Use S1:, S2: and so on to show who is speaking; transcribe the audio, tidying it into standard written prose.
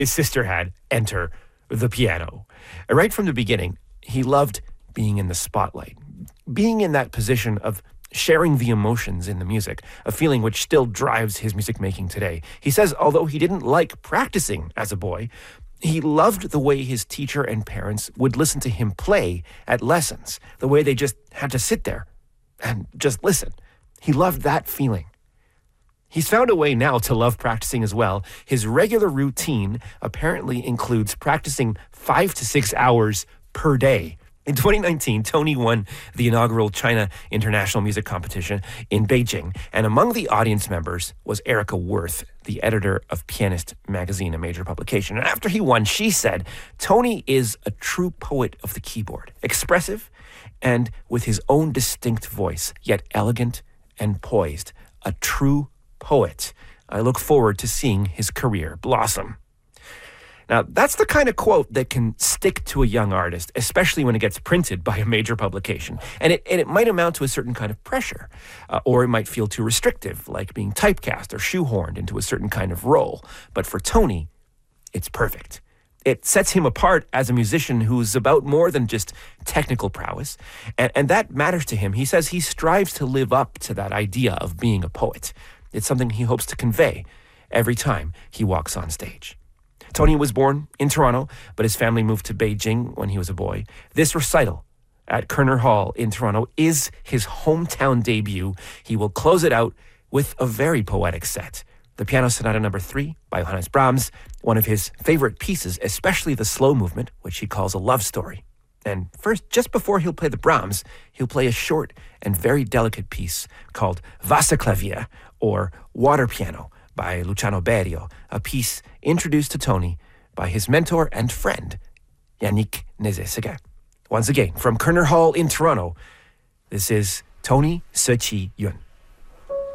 S1: his sister had, enter the piano. Right from the beginning, he loved being in the spotlight, being in that position of sharing the emotions in the music, a feeling which still drives his music making today. He says although he didn't like practicing as a boy, he loved the way his teacher and parents would listen to him play at lessons, the way they just had to sit there and just listen. He loved that feeling. He's found a way now to love practicing as well. His regular routine apparently includes practicing 5 to 6 hours per day. In 2019, Tony won the inaugural China International Music Competition in Beijing, and among the audience members was Erica Worth, the editor of Pianist magazine, a major publication. And after he won, she said, Tony is a true poet of the keyboard, expressive and with his own distinct voice, yet elegant and poised. A true poet. I look forward to seeing his career blossom. Now, that's the kind of quote that can stick to a young artist, especially when it gets printed by a major publication. And it might amount to a certain kind of pressure, or it might feel too restrictive, like being typecast or shoehorned into a certain kind of role. But for Tony, it's perfect. It sets him apart as a musician who's about more than just technical prowess. And that matters to him. He says he strives to live up to that idea of being a poet. It's something he hopes to convey every time he walks on stage. Tony was born in Toronto, but his family moved to Beijing when he was a boy. This recital at Kerner Hall in Toronto is his hometown debut. He will close it out with a very poetic set. The Piano Sonata No. 3 by Johannes Brahms, one of his favorite pieces, especially the slow movement, which he calls a love story. And first, just before he'll play the Brahms, he'll play a short and very delicate piece called Wasserklavier, or Water Piano, by Luciano Berio, a piece introduced to Tony by his mentor and friend, Yannick Nézet-Séguin. Once again, from Kerner Hall in Toronto, this is Tony Se Chi Yun.